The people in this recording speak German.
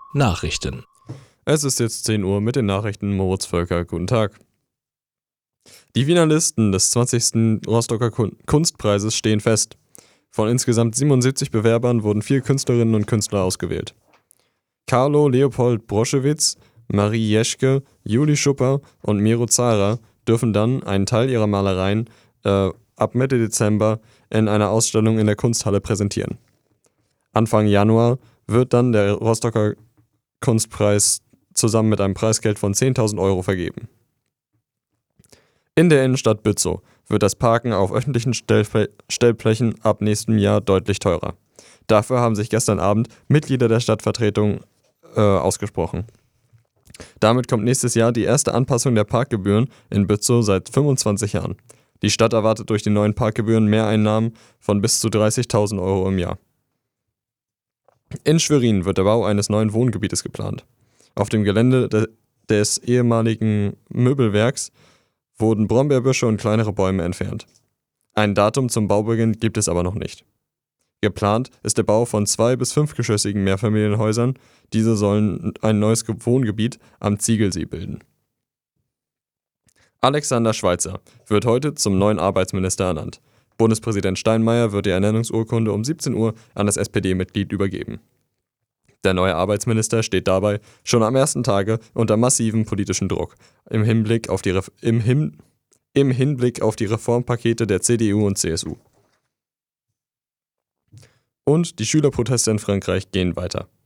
Nachrichten. Es ist jetzt 10 Uhr mit den Nachrichten. Moritz Völker, guten Tag. Die Finalisten des 20. Rostocker Kunstpreises stehen fest. Von insgesamt 77 Bewerbern wurden 4 Künstlerinnen und Künstler ausgewählt. Carlo Leopold Broschewitz, Marie Jeschke, Juli Schupper und Miro Zara dürfen dann einen Teil ihrer Malereien ab Mitte Dezember in einer Ausstellung in der Kunsthalle präsentieren. Anfang Januar wird dann der Rostocker Kunstpreis zusammen mit einem Preisgeld von 10.000 Euro vergeben. In der Innenstadt Bützow wird das Parken auf öffentlichen Stellflächen ab nächstem Jahr deutlich teurer. Dafür haben sich gestern Abend Mitglieder der Stadtvertretung ausgesprochen. Damit kommt nächstes Jahr die erste Anpassung der Parkgebühren in Bützow seit 25 Jahren. Die Stadt erwartet durch die neuen Parkgebühren Mehreinnahmen von bis zu 30.000 Euro im Jahr. In Schwerin wird der Bau eines neuen Wohngebietes geplant. Auf dem Gelände des ehemaligen Möbelwerks wurden Brombeerbüsche und kleinere Bäume entfernt. Ein Datum zum Baubeginn gibt es aber noch nicht. Geplant ist der Bau von 2- bis 5-geschossigen Mehrfamilienhäusern. Diese sollen ein neues Wohngebiet am Ziegelsee bilden. Alexander Schweitzer wird heute zum neuen Arbeitsminister ernannt. Bundespräsident Steinmeier wird die Ernennungsurkunde um 17 Uhr an das SPD-Mitglied übergeben. Der neue Arbeitsminister steht dabei schon am ersten Tage unter massivem politischen Druck im Hinblick auf die Reformpakete der CDU und CSU. Und die Schülerproteste in Frankreich gehen weiter.